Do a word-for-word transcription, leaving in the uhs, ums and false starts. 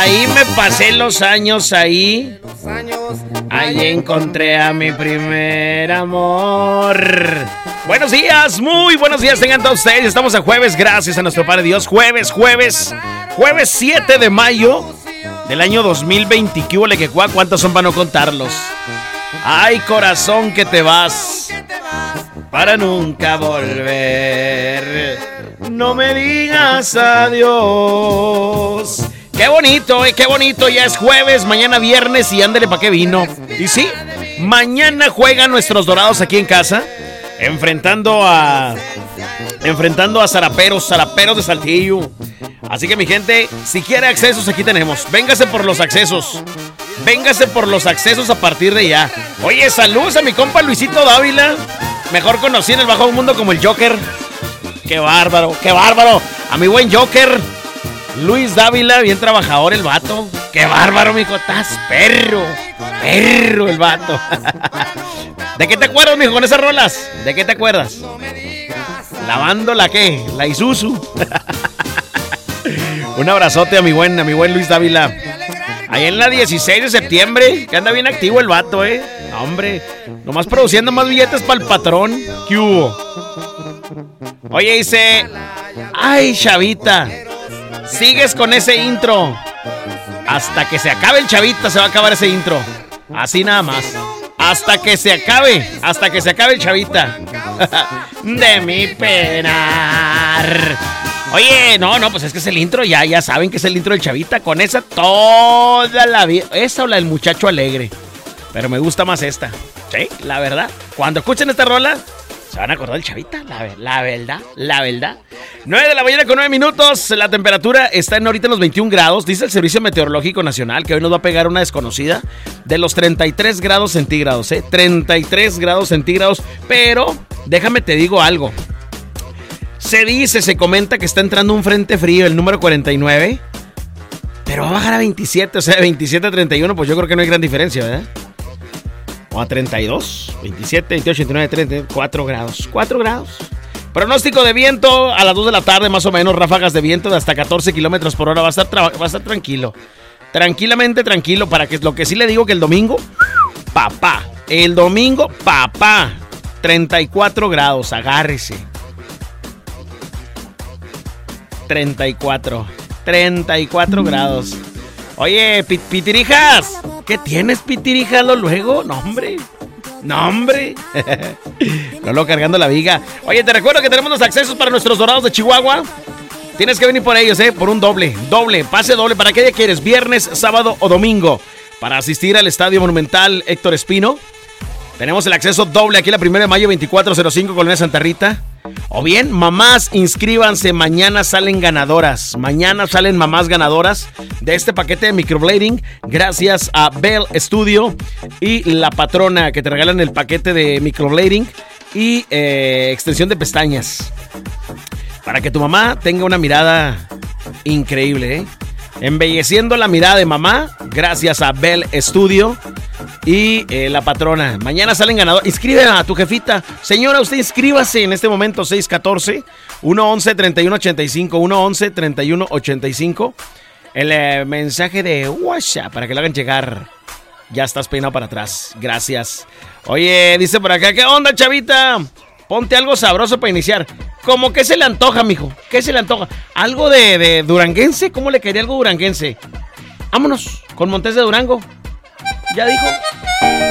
Ahí me pasé los años, ahí. Ahí encontré a mi primer amor. Buenos días, muy buenos días tengan todos ustedes. Estamos a jueves, gracias a nuestro Padre Dios. Jueves, jueves, jueves siete de mayo del año dos mil veinte. ¿Qué hubo, le que cuá? ¿Cuántos son para no contarlos? Ay, corazón, que te vas para nunca volver. No me digas adiós. Qué bonito, eh, qué bonito. Ya es jueves, mañana viernes y ándale pa' qué vino. Y sí, mañana juegan nuestros Dorados aquí en casa, enfrentando a enfrentando a Zaraperos, Zaraperos de Saltillo. Así que mi gente, si quiere accesos, aquí tenemos. Véngase por los accesos. Véngase por los accesos a partir de ya. Oye, saludos a mi compa Luisito Dávila, mejor conocido en el bajo mundo como el Joker. Qué bárbaro, qué bárbaro. A mi buen Joker, Luis Dávila, bien trabajador el vato. Qué bárbaro, mijo, estás perro. Perro el vato. ¿De qué te acuerdas, mijo, con esas rolas? ¿De qué te acuerdas? ¿Lavando la qué? La Isuzu. Un abrazote a mi buen, a mi buen Luis Dávila. Ahí en la dieciséis de septiembre, que anda bien activo el vato, eh. Hombre, nomás produciendo más billetes para el patrón. ¿Qué hubo? Oye, dice, ay, chavita, sigues con ese intro. Hasta que se acabe el Chavita se va a acabar ese intro. Así nada más. Hasta que se acabe, hasta que se acabe el Chavita. De mi penar. Oye, no, no, pues es que es el intro, ya, ya saben que es el intro del Chavita. Con esa toda la vida. Esa o la del Muchacho Alegre. Pero me gusta más esta. Sí, la verdad. Cuando escuchen esta rola, se van a acordar del Chavita, la, la verdad, la verdad. nueve de la mañana con nueve minutos. La temperatura está en ahorita en los veintiún grados. Dice el Servicio Meteorológico Nacional que hoy nos va a pegar una desconocida de los treinta y tres grados centígrados, ¿eh? treinta y tres grados centígrados. Pero déjame te digo algo. Se dice, se comenta que está entrando un frente frío, el número cuarenta y nueve. Pero va a bajar a veintisiete, o sea, veintisiete a treinta y uno. Pues yo creo que no hay gran diferencia, ¿verdad? O a treinta y dos, veintisiete, veintiocho, veintinueve, treinta, cuatro grados. cuatro grados. Pronóstico de viento a las dos de la tarde, más o menos. Ráfagas de viento de hasta catorce kilómetros por hora. Va a estar, tra- va a estar tranquilo. Tranquilamente tranquilo. Para que lo que sí le digo que el domingo, papá. El domingo, papá. treinta y cuatro grados. Agárrese. treinta y cuatro. treinta y cuatro grados. Oye, pit- pitirijas. ¿Qué tienes, pitirijas, lo luego? No, hombre. No, hombre. Lolo cargando la viga. Oye, te recuerdo que tenemos los accesos para nuestros Dorados de Chihuahua. Tienes que venir por ellos, ¿eh? Por un doble. Doble, pase doble. ¿Para qué día quieres? ¿Viernes, sábado o domingo? Para asistir al Estadio Monumental Héctor Espino. Tenemos el acceso doble aquí la primera de mayo, veinticuatro cero cinco, Colonia Santa Rita. O bien, mamás, inscríbanse. Mañana salen ganadoras. Mañana salen mamás ganadoras de este paquete de microblading. Gracias a Bell Studio y La Patrona, que te regalan el paquete de microblading y eh, extensión de pestañas. Para que tu mamá tenga una mirada increíble, ¿eh? Embelleciendo la mirada de mamá, gracias a Bell Studio y eh, La Patrona. Mañana salen ganadores. Inscribe a tu jefita. Señora, usted inscríbase en este momento. seis uno cuatro, uno once, treinta y uno ochenta y cinco. uno once, treinta y uno ochenta y cinco. El eh, mensaje de WhatsApp para que le hagan llegar. Ya estás peinado para atrás. Gracias. Oye, dice por acá, ¿qué onda, Chavita? Ponte algo sabroso para iniciar. ¿Cómo que se le antoja, mijo? ¿Qué se le antoja? ¿Algo de, de duranguense? ¿Cómo le quería algo duranguense? Vámonos con Montes de Durango. Ya dijo.